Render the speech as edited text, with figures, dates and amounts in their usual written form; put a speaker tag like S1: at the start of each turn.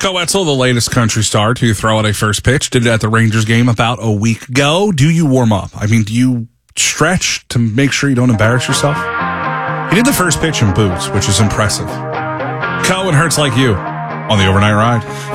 S1: Marco Etzel, the latest country star to throw out a first pitch, did it at the Rangers game about a week ago. Do you warm up? I mean, do you stretch to make sure you don't embarrass yourself? He did the first pitch in boots, which is impressive. Cohen hurts like you on the Overnight Ride.